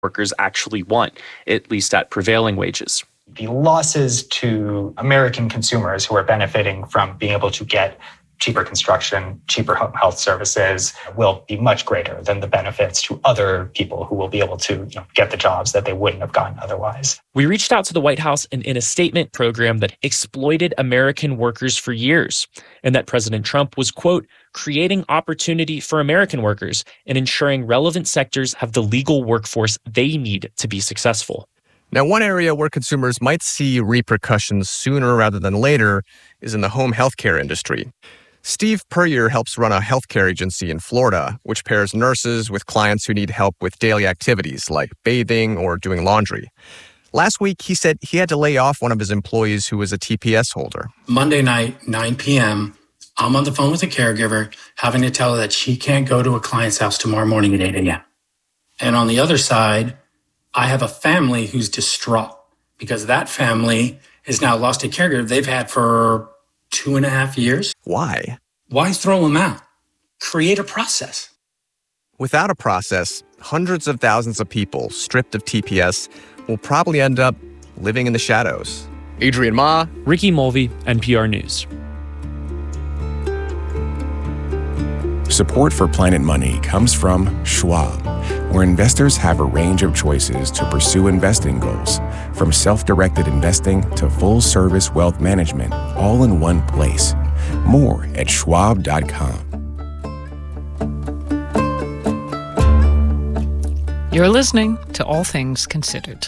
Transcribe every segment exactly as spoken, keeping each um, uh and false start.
workers actually want, at least at prevailing wages. The losses to American consumers who are benefiting from being able to get cheaper construction, cheaper health services will be much greater than the benefits to other people who will be able to, you know, get the jobs that they wouldn't have gotten otherwise. We reached out to the White House and in a statement program that exploited American workers for years, and that President Trump was, quote, creating opportunity for American workers and ensuring relevant sectors have the legal workforce they need to be successful. Now, one area where consumers might see repercussions sooner rather than later is in the home healthcare industry. Steve Puryear helps run a healthcare agency in Florida, which pairs nurses with clients who need help with daily activities like bathing or doing laundry. Last week, he said he had to lay off one of his employees who was a T P S holder. Monday night, nine p.m., I'm on the phone with a caregiver, having to tell her that she can't go to a client's house tomorrow morning at eight a.m. And on the other side, I have a family who's distraught because that family has now lost a caregiver they've had for two and a half years. Why? Why throw them out? Create a process. Without a process, hundreds of thousands of people stripped of T P S will probably end up living in the shadows. Adrian Ma, Ricky Mulvey, N P R News. Support for Planet Money comes from Schwab, where investors have a range of choices to pursue investing goals, from self-directed investing to full-service wealth management, all in one place. More at schwab dot com. You're listening to All Things Considered.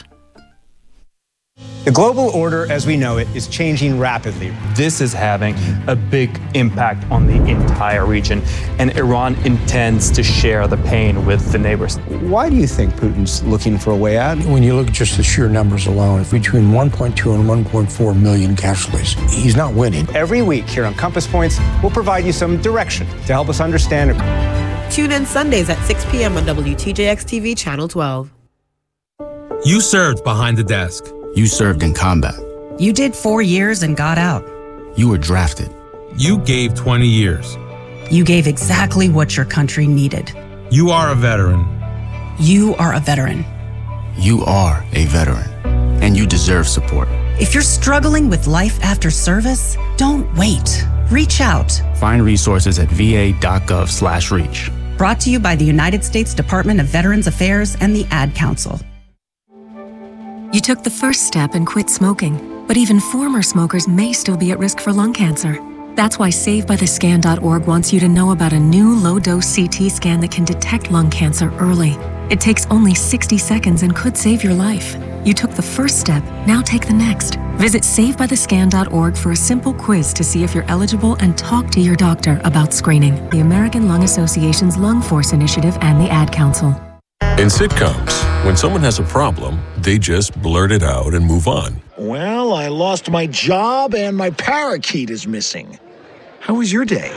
The global order as we know it is changing rapidly. This is having a big impact on the entire region, and Iran intends to share the pain with the neighbors. Why do you think Putin's looking for a way out? When you look at just the sheer numbers alone, between one point two and one point four million casualties, he's not winning. Every week here on Compass Points, we'll provide you some direction to help us understand it. Tune in Sundays at six p.m. on W T J X T V Channel twelve. You served behind the desk. You served in combat. You did four years and got out. You were drafted. You gave twenty years. You gave exactly what your country needed. You are a veteran. You are a veteran. You are a veteran, and you deserve support. If you're struggling with life after service, don't wait. Reach out. Find resources at v a dot gov slash reach. Brought to you by the United States Department of Veterans Affairs and the Ad Council. You took the first step and quit smoking, but even former smokers may still be at risk for lung cancer. That's why save by the scan dot org wants you to know about a new low-dose C T scan that can detect lung cancer early. It takes only sixty seconds and could save your life. You took the first step, now take the next. Visit save by the scan dot org for a simple quiz to see if you're eligible and talk to your doctor about screening. The American Lung Association's Lung Force Initiative and the Ad Council. In sitcoms, when someone has a problem, they just blurt it out and move on. Well, I lost my job and my parakeet is missing. How was your day?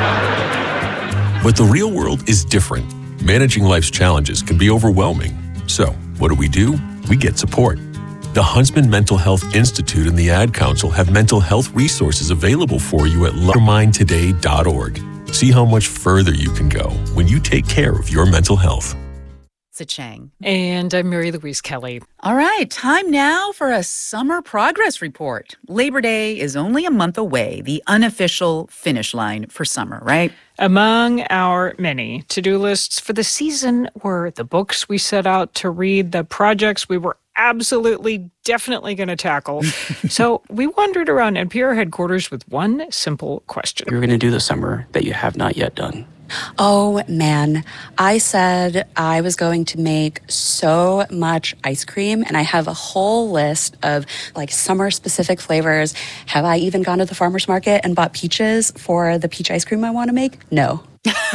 But the real world is different. Managing life's challenges can be overwhelming. So, what do we do? We get support. The Huntsman Mental Health Institute and the Ad Council have mental health resources available for you at love your mind today dot org. See how much further you can go when you take care of your mental health. Chang. And I'm Mary Louise Kelly. All right, time now for a summer progress report. Labor Day is only a month away, the unofficial finish line for summer, right? Among our many to-do lists for the season were the books we set out to read, the projects we were absolutely, definitely going to tackle. So we wandered around N P R headquarters with one simple question. You're going to do the summer that you have not yet done. Oh, man. I said I was going to make so much ice cream, and I have a whole list of, like, summer-specific flavors. Have I even gone to the farmer's market and bought peaches for the peach ice cream I want to make? No.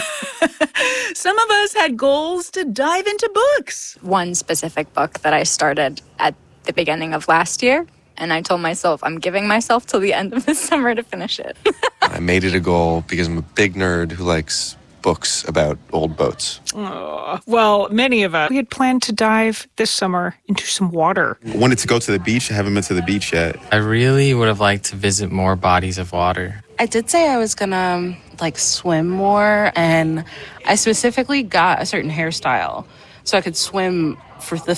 Some of us had goals to dive into books. One specific book that I started at the beginning of last year, and I told myself I'm giving myself till the end of the summer to finish it. I made it a goal because I'm a big nerd who likes books about old boats. Oh, well, many of us, we had planned to dive this summer into some water. I wanted to go to the beach. I haven't been to the beach yet. I really would have liked to visit more bodies of water. I did say I was gonna, like, swim more, and I specifically got a certain hairstyle so I could swim for the